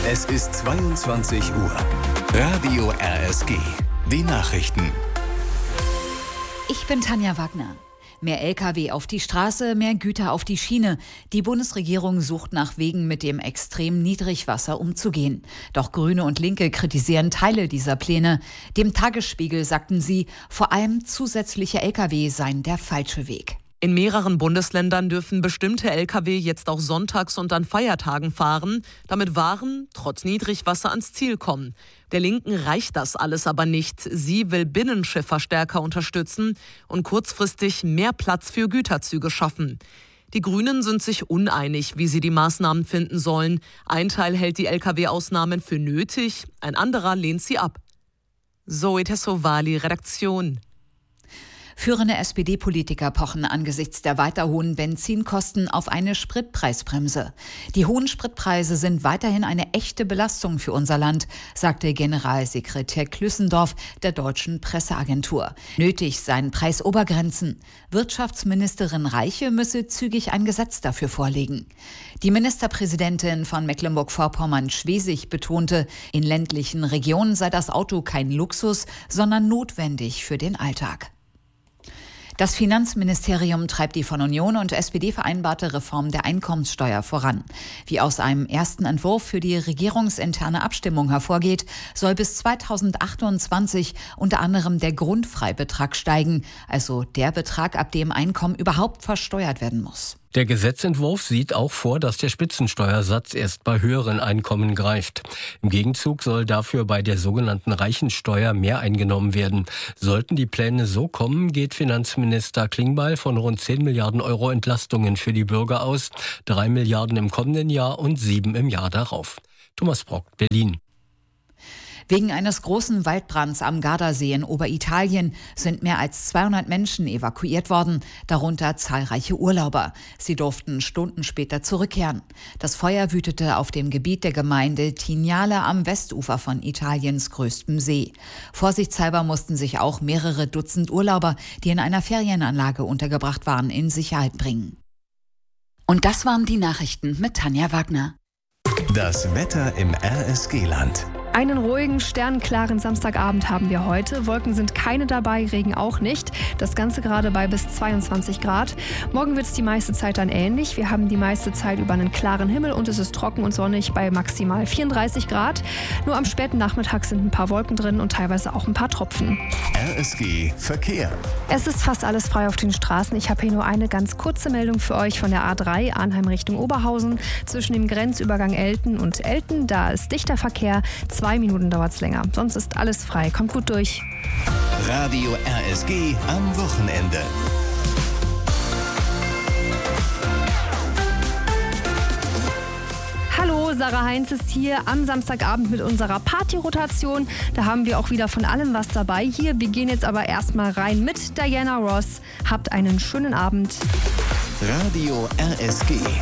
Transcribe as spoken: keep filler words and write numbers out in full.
Es ist zweiundzwanzig Uhr. Radio R S G. Die Nachrichten. Ich bin Tanja Wagner. Mehr L K W auf die Straße, mehr Güter auf die Schiene. Die Bundesregierung sucht nach Wegen, mit dem extremen Niedrigwasser umzugehen. Doch Grüne und Linke kritisieren Teile dieser Pläne. Dem Tagesspiegel sagten sie, vor allem zusätzliche L K W seien der falsche Weg. In mehreren Bundesländern dürfen bestimmte L K W jetzt auch sonntags und an Feiertagen fahren, damit Waren trotz Niedrigwasser ans Ziel kommen. Der Linken reicht das alles aber nicht. Sie will Binnenschiffer stärker unterstützen und kurzfristig mehr Platz für Güterzüge schaffen. Die Grünen sind sich uneinig, wie sie die Maßnahmen finden sollen. Ein Teil hält die L K W-Ausnahmen für nötig, ein anderer lehnt sie ab. Zoe Tessovali, Redaktion. Führende S P D-Politiker pochen angesichts der weiter hohen Benzinkosten auf eine Spritpreisbremse. Die hohen Spritpreise sind weiterhin eine echte Belastung für unser Land, sagte Generalsekretär Klüssendorf der Deutschen Presseagentur. Nötig seien Preisobergrenzen. Wirtschaftsministerin Reiche müsse zügig ein Gesetz dafür vorlegen. Die Ministerpräsidentin von Mecklenburg-Vorpommern-Schwesig betonte, in ländlichen Regionen sei das Auto kein Luxus, sondern notwendig für den Alltag. Das Finanzministerium treibt die von Union und S P D vereinbarte Reform der Einkommenssteuer voran. Wie aus einem ersten Entwurf für die regierungsinterne Abstimmung hervorgeht, soll bis zweitausendachtundzwanzig unter anderem der Grundfreibetrag steigen, also der Betrag, ab dem Einkommen überhaupt versteuert werden muss. Der Gesetzentwurf sieht auch vor, dass der Spitzensteuersatz erst bei höheren Einkommen greift. Im Gegenzug soll dafür bei der sogenannten Reichensteuer mehr eingenommen werden. Sollten die Pläne so kommen, geht Finanzminister Klingbeil von rund zehn Milliarden Euro Entlastungen für die Bürger aus, drei Milliarden im kommenden Jahr und sieben im Jahr darauf. Thomas Brock, Berlin. Wegen eines großen Waldbrands am Gardasee in Oberitalien sind mehr als zweihundert Menschen evakuiert worden, darunter zahlreiche Urlauber. Sie durften Stunden später zurückkehren. Das Feuer wütete auf dem Gebiet der Gemeinde Tignale am Westufer von Italiens größtem See. Vorsichtshalber mussten sich auch mehrere Dutzend Urlauber, die in einer Ferienanlage untergebracht waren, in Sicherheit bringen. Und das waren die Nachrichten mit Tanja Wagner. Das Wetter im R S G-Land. Einen ruhigen, sternenklaren Samstagabend haben wir heute. Wolken sind keine dabei, Regen auch nicht. Das Ganze gerade bei bis zweiundzwanzig Grad. Morgen wird es die meiste Zeit dann ähnlich. Wir haben die meiste Zeit über einen klaren Himmel und es ist trocken und sonnig bei maximal vierunddreißig Grad. Nur am späten Nachmittag sind ein paar Wolken drin und teilweise auch ein paar Tropfen. R S G Verkehr. Es ist fast alles frei auf den Straßen. Ich habe hier nur eine ganz kurze Meldung für euch von der A drei Arnheim Richtung Oberhausen. Zwischen dem Grenzübergang Elten und Elten, da ist dichter Verkehr. Zwei Minuten dauert es länger. Sonst ist alles frei. Kommt gut durch. Radio R S G am Wochenende. Hallo, Sarah Heinz ist hier am Samstagabend mit unserer Party-Rotation. Da haben wir auch wieder von allem was dabei. Hier, wir gehen jetzt aber erstmal rein mit Diana Ross. Habt einen schönen Abend. Radio R S G.